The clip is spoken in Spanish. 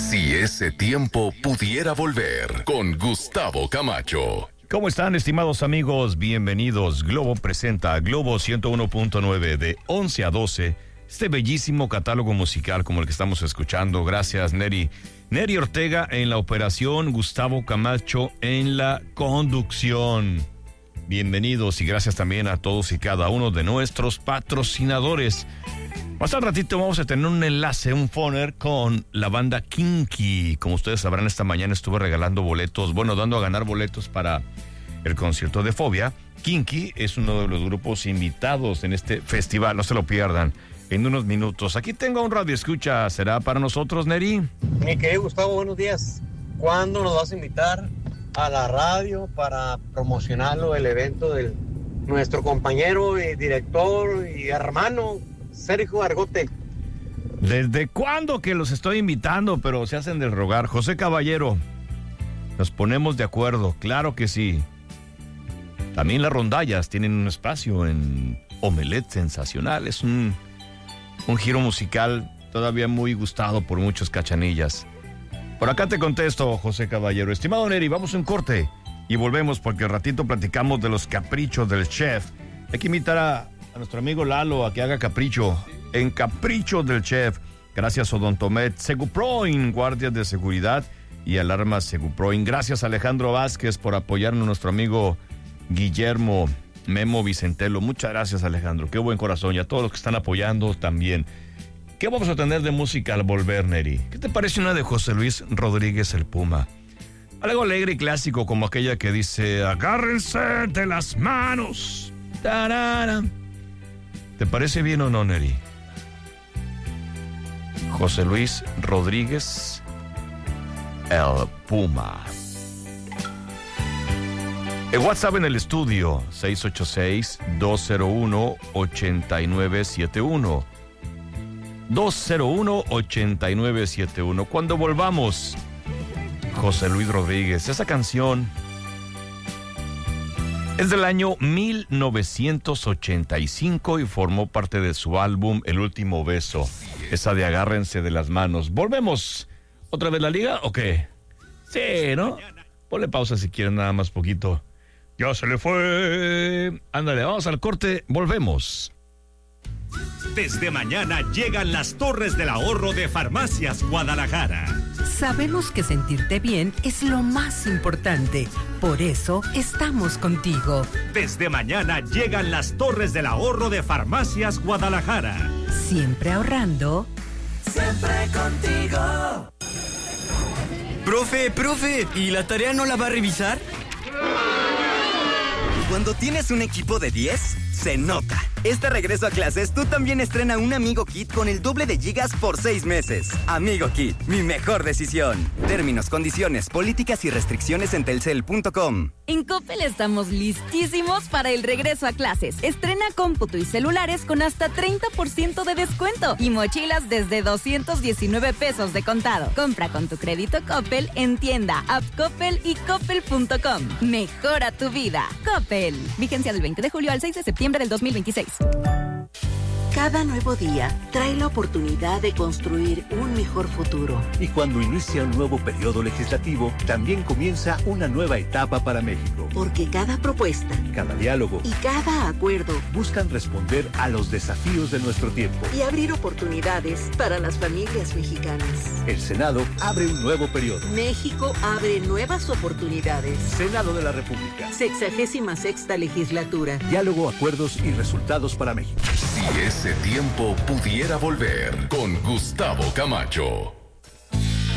Si ese tiempo pudiera volver, con Gustavo Camacho. ¿Cómo están, estimados amigos? Bienvenidos. Globo presenta Globo 101.9 de 11 a 12. Este bellísimo catálogo musical como el que estamos escuchando. Gracias, Neri. Neri Ortega en la operación, Gustavo Camacho en la conducción. Bienvenidos y gracias también a todos y cada uno de nuestros patrocinadores. Más al ratito vamos a tener un enlace, un phoner con la banda Kinky. Como ustedes sabrán, esta mañana estuve regalando boletos, dando a ganar boletos para el concierto de Fobia. Kinky es uno de los grupos invitados en este festival, no se lo pierdan. En unos minutos. Aquí tengo un radio escucha. ¿Será para nosotros, Neri? Mi querido Gustavo, buenos días. ¿Cuándo nos vas a invitar a la radio para promocionarlo, el evento de nuestro compañero y director y hermano Sergio Argote? ¿Desde cuándo que los estoy invitando? Pero se hacen del rogar. José Caballero, nos ponemos de acuerdo. Claro que sí. También las rondallas tienen un espacio en Omelette Sensacional. Es un giro musical todavía muy gustado por muchos cachanillas. Por acá te contesto, José Caballero. Estimado Neri, vamos a un corte y volvemos porque al ratito platicamos de los caprichos del chef. Hay que invitar a nuestro amigo Lalo a que haga capricho en Capricho del Chef. Gracias Odontomed, Seguproin, guardias de seguridad y alarmas Seguproin. Gracias Alejandro Vázquez por apoyarnos, nuestro amigo Guillermo Memo Vicentelo. Muchas gracias, Alejandro. Qué buen corazón. Y a todos los que están apoyando también. ¿Qué vamos a tener de música al volver, Neri? ¿Qué te parece una de José Luis Rodríguez el Puma? Algo alegre y clásico como aquella que dice: agárrense de las manos. ¡Tarara! ¿Te parece bien o no, Neri? José Luis Rodríguez el Puma. El WhatsApp en el estudio, 686-201-8971. 201-8971. Cuando volvamos, José Luis Rodríguez. Esa canción es del año 1985 y formó parte de su álbum El Último Beso. Esa de agárrense de las manos. ¿Volvemos otra vez la liga o qué? Sí, ¿no? Ponle pausa si quieren nada más poquito. Ya se le fue. Ándale, vamos al corte, volvemos. Desde mañana llegan las Torres del Ahorro de Farmacias Guadalajara. Sabemos que sentirte bien es lo más importante. Por eso estamos contigo. Desde mañana llegan las Torres del Ahorro de Farmacias Guadalajara. Siempre ahorrando. Siempre contigo. Profe, ¿y la tarea no la va a revisar? Cuando tienes un equipo de 10, se nota. Este regreso a clases, tú también estrena un Amigo Kit con el doble de gigas por 6 meses. Amigo Kit, mi mejor decisión. Términos, condiciones, políticas y restricciones en telcel.com. En Coppel estamos listísimos para el regreso a clases. Estrena cómputo y celulares con hasta 30% de descuento y mochilas desde 219 pesos de contado. Compra con tu crédito Coppel en tienda, app Coppel y coppel.com. Mejora tu vida. Coppel. Vigencia del 20 de julio al 6 de septiembre del 2026. Cada nuevo día trae la oportunidad de construir un mejor futuro. Y cuando inicia un nuevo periodo legislativo, también comienza una nueva etapa para México. Porque cada propuesta, cada diálogo y cada acuerdo buscan responder a los desafíos de nuestro tiempo y abrir oportunidades para las familias mexicanas. El Senado abre un nuevo periodo. México abre nuevas oportunidades. Senado de la República. 66ª legislatura. Diálogo, acuerdos y resultados para México. Si ese tiempo pudiera volver, con Gustavo Camacho.